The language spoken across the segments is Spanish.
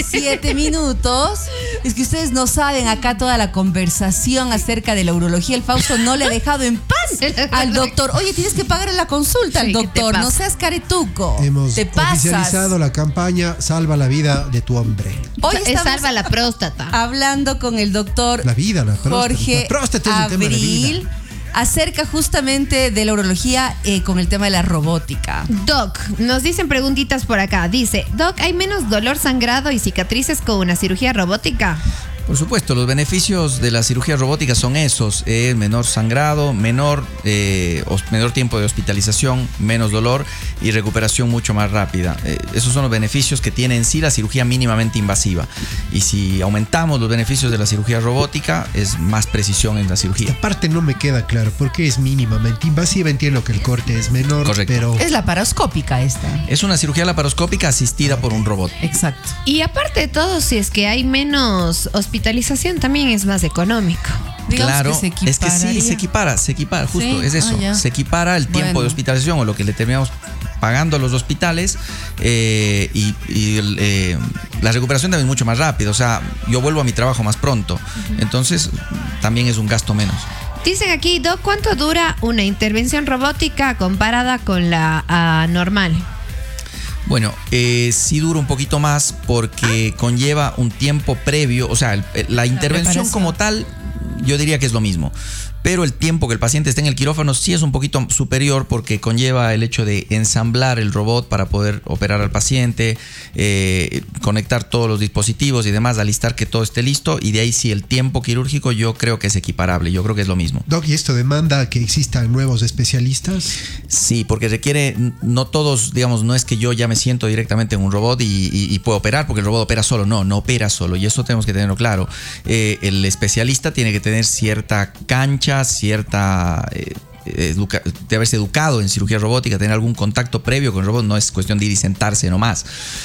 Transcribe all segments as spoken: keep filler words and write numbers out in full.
Siete minutos. Es que ustedes no saben acá toda la conversación acerca de la urología. El Fausto no le ha dejado en paz al doctor. Oye, tienes que pagarle la consulta al Sí, doctor. No seas caretuco. Hemos te pasas. oficializado la campaña Salva la vida de tu hombre. Hoy Se estamos salva la próstata. hablando con el doctor La vida, la próstata. Jorge La próstata es un tema de Abril vida. acerca justamente de la urología eh, con el tema de la robótica. Doc, nos dicen preguntitas por acá. Dice, Doc, ¿hay menos dolor, sangrado y cicatrices con una cirugía robótica? Por supuesto, los beneficios de la cirugía robótica son esos, eh, menor sangrado, menor, eh, os, menor tiempo de hospitalización, menos dolor y recuperación mucho más rápida. Eh, esos son los beneficios que tiene en sí la cirugía mínimamente invasiva. Y si aumentamos los beneficios de la cirugía robótica, es más precisión en la cirugía. Esta parte no me queda claro, porque es mínimamente invasiva. Entiendo que el corte es menor, Correcto. pero Es laparoscópica esta. Es una cirugía laparoscópica asistida por un robot. Exacto. Y aparte de todo, si es que hay menos hospitalización, también es más económico. Digamos Claro, que se es que sí, equipararía. se equipara, se equipara, justo, Sí, es eso, ah, ya. se equipara el tiempo Bueno. de hospitalización o lo que le terminamos pagando a los hospitales eh, y, y el, eh, la recuperación también es mucho más rápida, o sea, yo vuelvo a mi trabajo más pronto, entonces también es un gasto menos. Dicen aquí, Doc, ¿cuánto dura una intervención robótica comparada con la ah, normal? Bueno, eh, sí dura un poquito más porque conlleva un tiempo previo, o sea, el- la intervención preparación. como tal, yo diría que es lo mismo. Pero el tiempo que el paciente esté en el quirófano sí es un poquito superior porque conlleva el hecho de ensamblar el robot para poder operar al paciente, eh, conectar todos los dispositivos y demás, alistar que todo esté listo, y de ahí sí el tiempo quirúrgico yo creo que es equiparable, yo creo que es lo mismo. Doc, ¿y esto demanda que existan nuevos especialistas? Sí, porque requiere, no todos, digamos, no es que yo ya me siento directamente en un robot y, y, y puedo operar porque el robot opera solo, no, no opera solo, y eso tenemos que tenerlo claro. Eh, el especialista tiene que tener cierta cancha, cierta... Eh, Educa- de haberse educado en cirugía robótica, tener algún contacto previo con el robot, no es cuestión de ir y sentarse nomás,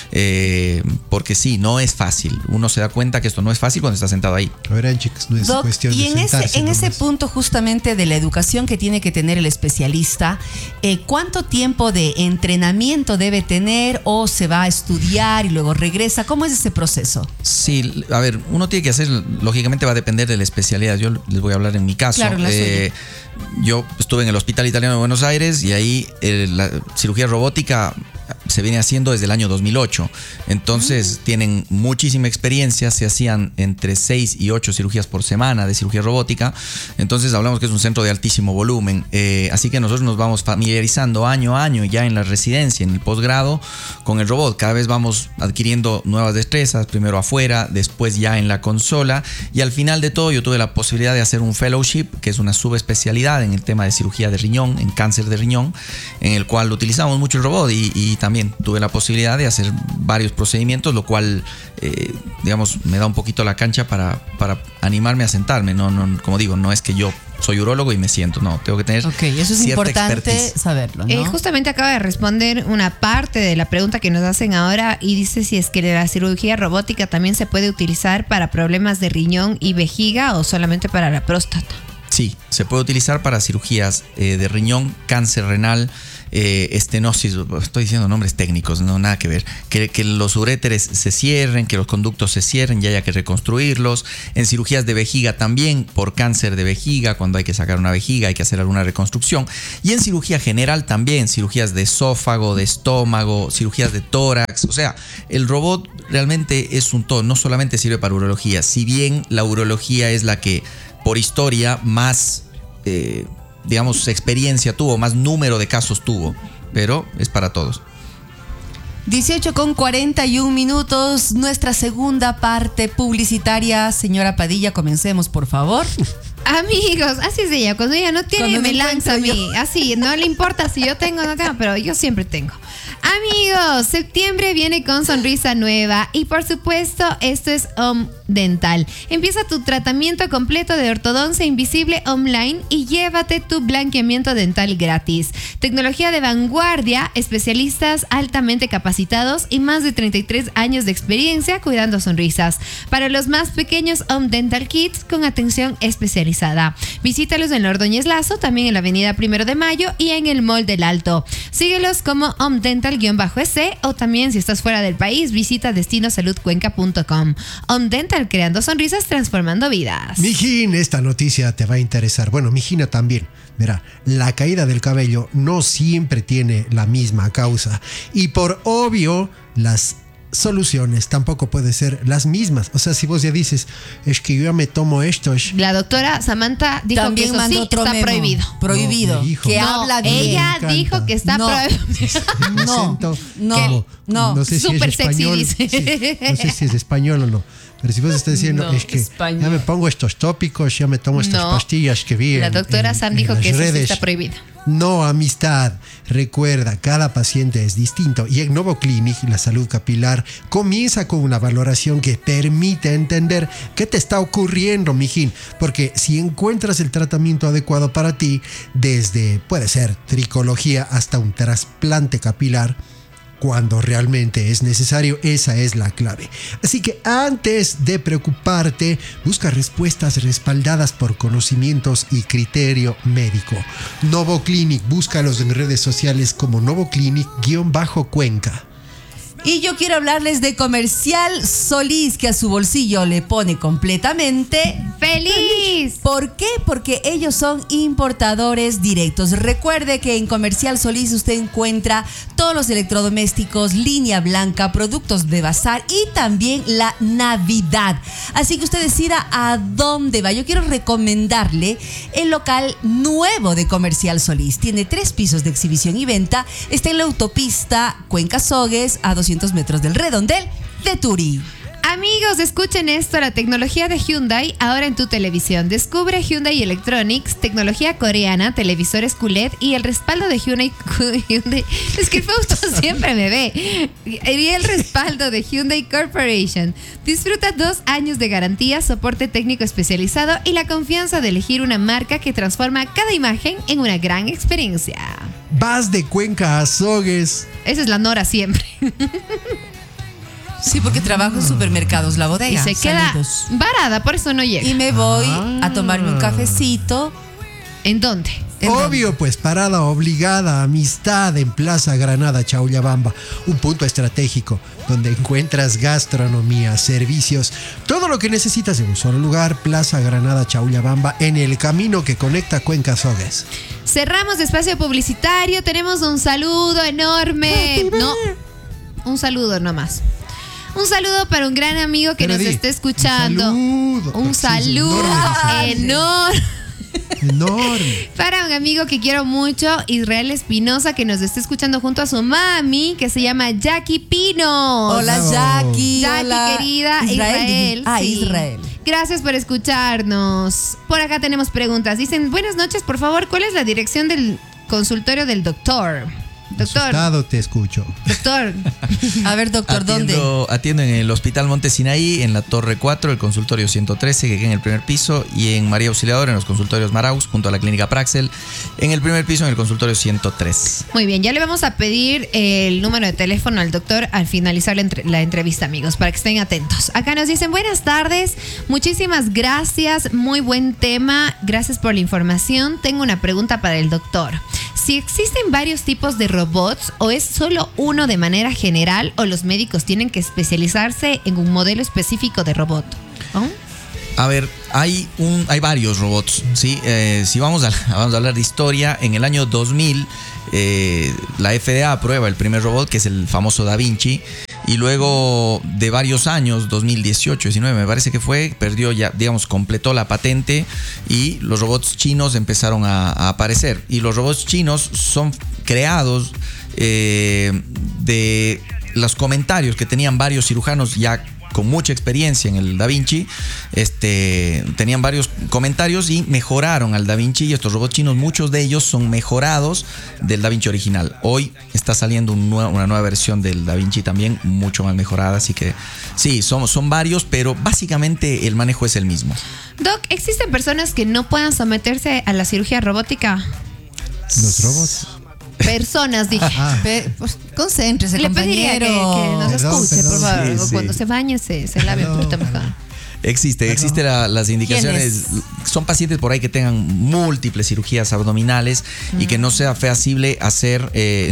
eh, porque sí, no es fácil, uno se da cuenta que esto no es fácil cuando está sentado ahí. Verán, chicos, no es Doc, cuestión y de en ese, sentarse en ese nomás. punto justamente de la educación que tiene que tener el especialista, eh, ¿cuánto tiempo de entrenamiento debe tener o se va a estudiar y luego regresa? ¿Cómo es ese proceso? Sí, a ver, uno tiene que hacer, lógicamente va a depender de la especialidad. Yo les voy a hablar en mi caso. Claro, la Eh, yo estuve en el Hospital Italiano de Buenos Aires y ahí eh, la cirugía robótica se viene haciendo desde el año dos mil ocho. Entonces, tienen muchísima experiencia. Se hacían entre seis y ocho cirugías por semana de cirugía robótica. Entonces, hablamos que es un centro de altísimo volumen. Eh, así que nosotros nos vamos familiarizando año a año ya en la residencia, en el posgrado, con el robot. Cada vez vamos adquiriendo nuevas destrezas, primero afuera, después ya en la consola. Y al final de todo, yo tuve la posibilidad de hacer un fellowship, que es una subespecialidad en el tema de cirugía de riñón, en cáncer de riñón, en el cual utilizamos mucho el robot y, y también tuve la posibilidad de hacer varios procedimientos, lo cual, eh, digamos, me da un poquito la cancha para, para animarme a sentarme. No, no, como digo, no es que yo soy urólogo y me siento, no, tengo que tener Ok, eso es cierta importante expertise. saberlo, ¿no? Eh, justamente acaba de responder una parte de la pregunta que nos hacen ahora y dice si es que la cirugía robótica también se puede utilizar para problemas de riñón y vejiga o solamente para la próstata. Sí, se puede utilizar para cirugías eh, de riñón, cáncer renal, eh, estenosis, estoy diciendo nombres técnicos, no nada que ver, que, que los uréteres se cierren, que los conductos se cierren y haya que reconstruirlos. En cirugías de vejiga también, por cáncer de vejiga, cuando hay que sacar una vejiga hay que hacer alguna reconstrucción. Y en cirugía general también, cirugías de esófago, de estómago, cirugías de tórax. O sea, el robot realmente es un todo, no solamente sirve para urología, si bien la urología es la que por historia más, eh, digamos, experiencia tuvo, más número de casos tuvo, pero es para todos. dieciocho con cuarenta y un minutos, nuestra segunda parte publicitaria. Señora Padilla, comencemos, por favor. Amigos, así es ella. Cuando ella no tiene, Cuando me no lanza a encuentro mí. Así, no le importa si yo tengo o no tengo, pero yo siempre tengo. Amigos, septiembre viene con sonrisa nueva y por supuesto esto es Om Dental. Empieza tu tratamiento completo de ortodoncia invisible online y llévate tu blanqueamiento dental gratis. Tecnología de vanguardia, especialistas altamente capacitados y más de treinta y tres años de experiencia cuidando sonrisas. Para los más pequeños, Om Dental Kids con atención especializada. Visítalos en la Ordóñez Lazo, también en la avenida Primero de Mayo y en el Mall del Alto. Síguelos como Om Dental dental-ese, o también si estás fuera del país, visita destino salud cuenca punto com. Om Dental, creando sonrisas, transformando vidas. Mijín, esta noticia te va a interesar. Bueno, Mijina también. Verá, la caída del cabello no siempre tiene la misma causa. Y por obvio, las soluciones tampoco pueden ser las mismas. O sea, si vos ya dices, es que yo ya me tomo esto. Es... La doctora Samantha dijo También que eso mandó sí otro está memo. prohibido. Prohibido. No, me dijo. que No, habla bien. ella Me dijo encanta. que está No. prohibido. Me No, siento no, como- no. no sé si Súper es sexy, español. dice. Sí, no sé si es español o no. Pero si vos estás diciendo, No, es que español. ya me pongo estos tópicos, ya me tomo estas No. pastillas que vi. La en- doctora en- Sam en dijo las que eso sí redes. está prohibido. No, amistad. Recuerda, cada paciente es distinto. Y en Novo Clinic, la salud capilar comienza con una valoración que permite entender qué te está ocurriendo, mijín. Porque si encuentras el tratamiento adecuado para ti, desde puede ser tricología hasta un trasplante capilar, cuando realmente es necesario, esa es la clave. Así que antes de preocuparte, busca respuestas respaldadas por conocimientos y criterio médico. Novo Clinic, búscalos en redes sociales como Novo Clinic-Cuenca. Y yo quiero hablarles de Comercial Solís, que a su bolsillo le pone completamente ¡Feliz! ¿Por qué? Porque ellos son importadores directos. Recuerde que en Comercial Solís usted encuentra todos los electrodomésticos, línea blanca, productos de bazar y también la Navidad. Así que usted decida a dónde va. Yo quiero recomendarle el local nuevo de Comercial Solís. Tiene tres pisos de exhibición y venta. Está en la autopista Cuenca-Sogues, a doscientos metros del redondel de Turi. Amigos, escuchen esto, la tecnología de Hyundai ahora en tu televisión. Descubre Hyundai Electronics, tecnología coreana, televisores Q L E D y el respaldo de Hyundai. Hyundai es que Fausto siempre me ve. Y el respaldo de Hyundai Corporation. Disfruta dos años de garantía, soporte técnico especializado y la confianza de elegir una marca que transforma cada imagen en una gran experiencia. Vas de Cuenca a Sogues. Esa es la Nora siempre. Sí, porque trabajo en supermercados La Y Bodega. se queda Saludos. varada, por eso no llega. Y me voy Ah. a tomarme un cafecito. ¿En dónde? ¿En Obvio, pues parada obligada, amistad en Plaza Granada, Chaullabamba, un punto estratégico donde encuentras gastronomía, servicios, todo lo que necesitas en un solo lugar. Plaza Granada, Chaullabamba, en el camino que conecta Cuenca Sogues. Cerramos espacio publicitario. Tenemos un saludo enorme. No, un saludo nomás. Un saludo para un gran amigo que Pero nos di, está escuchando. Un saludo. Un Sí, saludo enorme, enorme. Enorme. Para un amigo que quiero mucho, Israel Espinosa, que nos está escuchando junto a su mami, que se llama Jackie Pino. Hola, Bravo. Jackie. Jackie, Hola. querida, Israel. Ah, sí. Israel. Gracias por escucharnos. Por acá tenemos preguntas. Dicen, buenas noches, por favor, ¿cuál es la dirección del consultorio del doctor? Doctor, Asustado te escucho. doctor. A ver, doctor, ¿dónde? Atiendo, atiendo en el Hospital Monte Sinaí, en la Torre cuatro, el consultorio ciento trece, que queda en el primer piso, y en María Auxiliadora, en los consultorios Maraus, junto a la clínica Praxel, en el primer piso, en el consultorio ciento tres. Muy bien, ya le vamos a pedir el número de teléfono al doctor al finalizar la, entre- la entrevista, amigos, para que estén atentos. Acá nos dicen, buenas tardes, muchísimas gracias, muy buen tema, gracias por la información. Tengo una pregunta para el doctor. Si existen varios tipos de robots o es solo uno de manera general o los médicos tienen que especializarse en un modelo específico de robot. ¿Oh? A ver, hay un, hay varios robots, ¿sí? Eh, si vamos a, vamos a hablar de historia, en el año dos mil eh, la F D A aprueba el primer robot, que es el famoso Da Vinci, y luego de varios años, dos mil dieciocho, diecinueve me parece que fue, perdió ya, digamos, completó la patente y los robots chinos empezaron a, a aparecer. Y los robots chinos son creados eh, de los comentarios que tenían varios cirujanos ya con mucha experiencia en el Da Vinci, este, tenían varios comentarios y mejoraron al Da Vinci, y estos robots chinos, muchos de ellos son mejorados del Da Vinci original. Hoy está saliendo un nue- una nueva versión del Da Vinci también, mucho más mejorada, así que sí, son, son varios, pero básicamente el manejo es el mismo. Doc, ¿existen personas que no puedan someterse a la cirugía robótica? Los robots. Personas, dije. Ah, Pe- pues, concéntrese, Le pediría que, compañero. que nos Perdón, escuche, perdón, por favor. sí, sí. Cuando se bañe, se, se lave un Perdón, poquito mejor. perdón. Existe, existe la- las indicaciones. Son pacientes por ahí que tengan múltiples cirugías abdominales mm. y que no sea feasible hacer eh,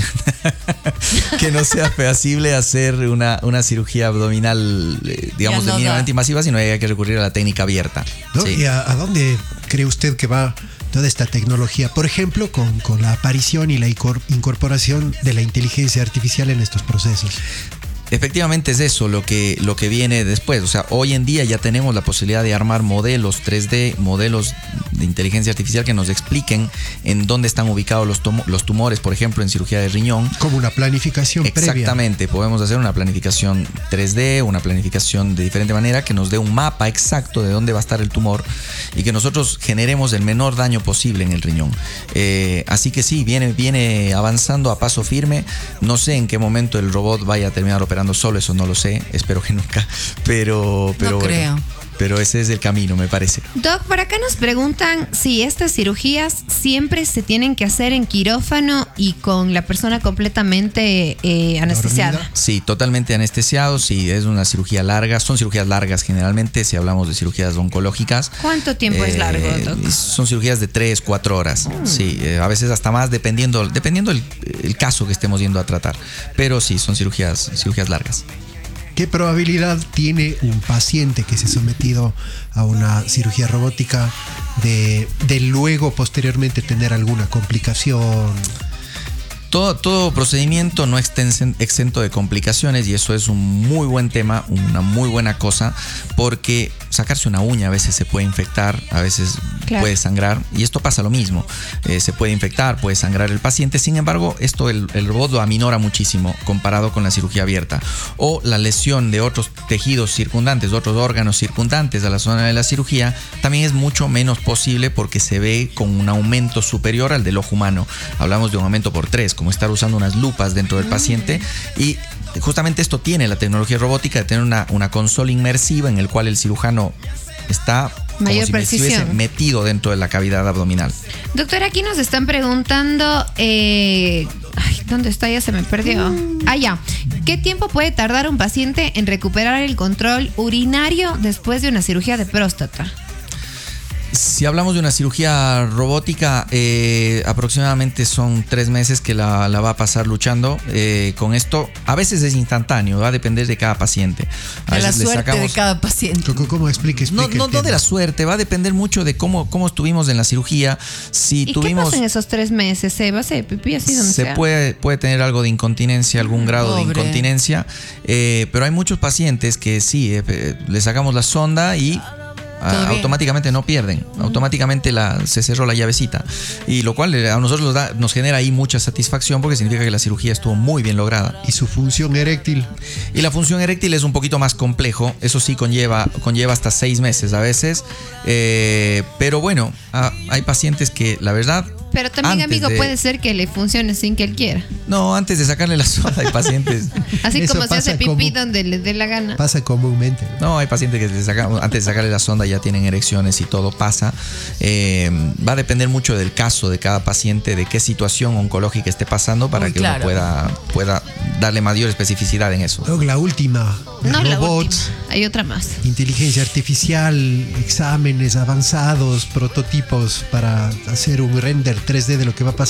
que no sea feasible hacer una, una cirugía abdominal, eh, digamos, no mínimamente invasiva, sino que hay que recurrir a la técnica abierta. ¿No? Sí. ¿Y a, a dónde cree usted que va toda esta tecnología? Por ejemplo, con, con la aparición y la incorporación de la inteligencia artificial en estos procesos. Efectivamente es eso lo que, lo que viene después. O sea, hoy en día ya tenemos la posibilidad de armar modelos tres D, modelos de inteligencia artificial que nos expliquen en dónde están ubicados los, tomo, los tumores, por ejemplo, en cirugía de riñón. Como una planificación previa. Exactamente, podemos hacer una planificación tres D, una planificación de diferente manera que nos dé un mapa exacto de dónde va a estar el tumor y que nosotros generemos el menor daño posible en el riñón. Eh, así que sí, viene, viene avanzando a paso firme. No sé en qué momento el robot vaya a terminar operando solo, eso no lo sé, espero que nunca, pero, pero no bueno, creo. Pero ese es el camino, me parece. Doc, por acá nos preguntan si estas cirugías siempre se tienen que hacer en quirófano y con la persona completamente eh, anestesiada. ¿Dormida? Sí, totalmente anestesiado, sí, es una cirugía larga, son cirugías largas generalmente, si hablamos de cirugías oncológicas. ¿Cuánto tiempo eh, es largo, Doc? Son cirugías de tres, cuatro horas, mm. sí, eh, a veces hasta más, dependiendo, dependiendo el, el caso que estemos yendo a tratar, pero sí, son cirugías, cirugías largas. ¿Qué probabilidad tiene un paciente que se ha sometido a una cirugía robótica de, de luego posteriormente tener alguna complicación? Todo, todo procedimiento no está exento de complicaciones y eso es un muy buen tema, una muy buena cosa, porque sacarse una uña a veces se puede infectar, a veces claro. puede sangrar y esto pasa lo mismo, eh, se puede infectar, puede sangrar el paciente, sin embargo esto el, el robot lo aminora muchísimo comparado con la cirugía abierta o la lesión de otros tejidos circundantes, otros órganos circundantes a la zona de la cirugía también es mucho menos posible porque se ve con un aumento superior al del ojo humano, hablamos de un aumento por tres, como estar usando unas lupas dentro del paciente y justamente esto tiene la tecnología robótica de tener una, una consola inmersiva en el cual el cirujano está mayor como si estuviese metido dentro de la cavidad abdominal. Doctor, aquí nos están preguntando, eh, ay, ¿dónde está? Ya se me perdió. Ah, ya. ¿Qué tiempo puede tardar un paciente en recuperar el control urinario después de una cirugía de próstata? Si hablamos de una cirugía robótica, eh, aproximadamente son tres meses que la, la va a pasar luchando eh, con esto. A veces es instantáneo, va a depender de cada paciente. A de la suerte sacamos... de cada paciente. ¿Cómo, cómo explique, explique No, no, no de la suerte, va a depender mucho de cómo, cómo estuvimos en la cirugía. Si ¿Y tuvimos, qué pasa en esos tres meses? ¿Se va a hacer pipí así donde Se sea? puede, puede tener algo de incontinencia, algún grado Pobre. de incontinencia, eh, pero hay muchos pacientes que sí, eh, le sacamos la sonda y a, automáticamente no pierden, automáticamente la, se cerró la llavecita y lo cual a nosotros nos, da, nos genera ahí mucha satisfacción porque significa que la cirugía estuvo muy bien lograda. ¿Y su función eréctil? Y la función eréctil es un poquito más complejo, eso sí conlleva, conlleva hasta seis meses a veces, eh, pero bueno, a, hay pacientes que la verdad... Pero también, antes amigo, de, puede ser que le funcione sin que él quiera. No, antes de sacarle la sonda hay pacientes... Así Eso como se hace pipí como, donde le dé la gana. Pasa comúnmente. No, hay pacientes que se sacan, antes de sacarle la sonda ya tienen erecciones y todo pasa. Eh, va a depender mucho del caso de cada paciente, de qué situación oncológica esté pasando para Muy que claro. uno pueda, pueda darle mayor especificidad en eso. Luego la última, No, la robots, última. Hay otra más. inteligencia artificial, exámenes avanzados, prototipos para hacer un render tres D de lo que va a pasar.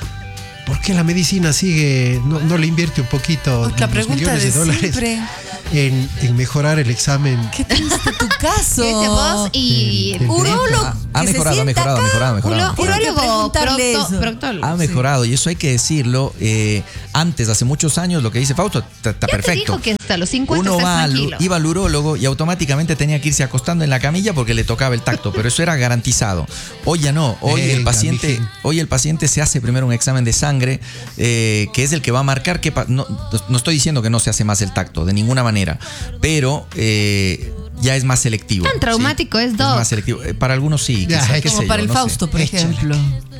¿Por qué la medicina sigue, no, no le invierte un poquito Pues la los pregunta millones de, de dólares siempre. en, en mejorar el examen? Qué triste tu caso. Ese vos y Del- del Urólogo. Ha, ha que se mejorado, ha sienta mejorado, ha acá. mejorado, ha mejorado. Ulo- Tienen que Urólogo, preguntarle procto- eso. proctólogo. Ha mejorado y eso hay que decirlo. Eh, antes, hace muchos años, lo que dice Fausto está, está Ya te perfecto. dijo que hasta los cincuenta Uno estás va al, tranquilo. iba al urólogo y automáticamente tenía que irse acostando en la camilla porque le tocaba el tacto, pero eso era garantizado. Hoy ya no. Hoy el Venga, paciente, mijín. hoy el paciente se hace primero un examen de sangre, eh, que es el que va a marcar que pa- no, no estoy diciendo que no se hace más el tacto, de ninguna manera, pero eh, ya es más selectivo. Tan traumático es, Doc. más selectivo. Eh, Para algunos sí, Ya, quizá, qué Como sé para yo, el no sé. Fausto, por Échale. ejemplo.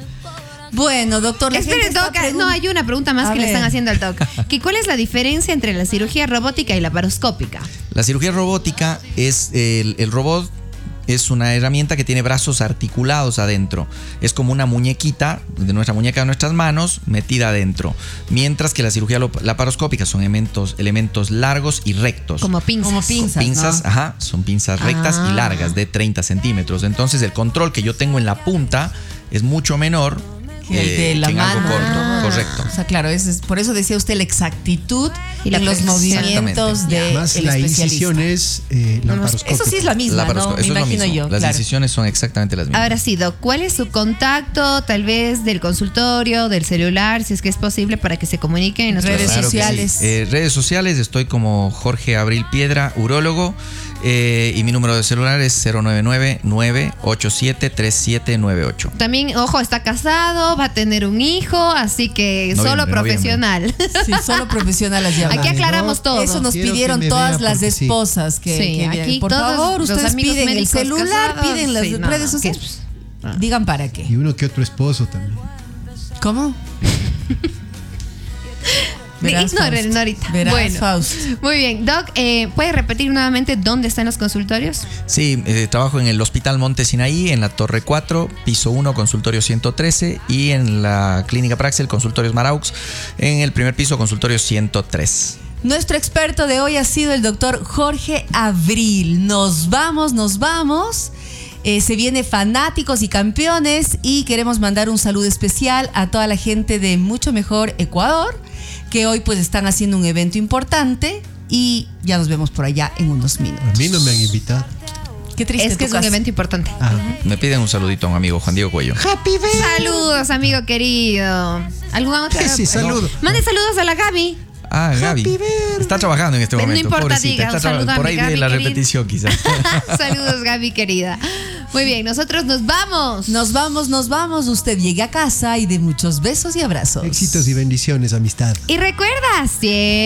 Bueno, doctor, la Espere, gente está Doc, pregun- no, hay una pregunta más A que le ver. están haciendo al Doc. Que ¿Cuál es la diferencia entre la cirugía robótica y la laparoscópica? La cirugía robótica es el, el robot es una herramienta que tiene brazos articulados adentro. Es como una muñequita de nuestra muñeca de nuestras manos metida adentro. Mientras que la cirugía laparoscópica son elementos, elementos largos y rectos. Como pinzas. Como pinzas, Pinzas, ¿no? ajá, son pinzas rectas Ah. y largas de treinta centímetros. Entonces el control que yo tengo en la punta es mucho menor Que el eh, de la que en algo mano. corto. Ah. Correcto. O sea, claro, es, es- por eso decía usted la exactitud Y la en los precisión. movimientos de Más el la especialista. incisión es eh, laparoscópica. Eso sí es la misma, Laparosco- ¿no? Me eso es lo imagino mismo. yo. Las claro. incisiones son exactamente las mismas. Ahora sí, Doc, ¿cuál es su contacto, tal vez del consultorio, del celular, si es que es posible, para que se comuniquen en nuestras Redes Claro que sí. sociales. Eh, redes sociales, estoy como Jorge Abril Piedra, urólogo, eh, y mi número de celular es cero nueve nueve, nueve ocho siete, tres siete nueve ocho. También, ojo, está casado, va a tener un hijo, así que Noviembre, solo profesional. Sí, solo profesionales llaman. Aquí aclaramos no, todo. Eso nos Quiero que pidieron me todas vea las porque sí. esposas que, Sí, que aquí por todos favor, los ustedes amigos piden el médicos celular, casados, piden las sí, no, redes no, sociales. ¿qué? Digan para qué. Y uno que otro esposo también. ¿Cómo? Verás, Ignoren Faust. ahorita. Verás, Bueno, Faust. muy bien. Doc, eh, ¿puedes repetir nuevamente dónde están los consultorios? Sí, eh, trabajo en el Hospital Monte Sinaí, en la Torre cuatro, piso uno, consultorio ciento trece, y en la Clínica Praxel, consultorios Maraux, en el primer piso, consultorio ciento tres. Nuestro experto de hoy ha sido el doctor Jorge Abril. Nos vamos, nos vamos. Eh, se viene Fanáticos y Campeones y queremos mandar un saludo especial a toda la gente de Mucho Mejor Ecuador, que hoy pues están haciendo un evento importante y ya nos vemos por allá en unos minutos. A mí no me han invitado. Qué triste Es que tu es un caso. evento importante. Ah, Me piden un saludito a un amigo, Juan Diego Cuello. Saludos, amigo querido. ¿Alguna otra? ese saludo. Mande saludos a la Gaby. Ah, Gaby. Está trabajando en este No momento. importa, pobrecita. diga, Está salúdame, traba- por ahí Gaby, viene la querida. repetición, quizás. Saludos, Gaby, querida. Muy bien, nosotros nos vamos. Nos vamos, nos vamos. Usted llegue a casa y de muchos besos y abrazos. Éxitos y bendiciones, amistad. Y recuerda, siempre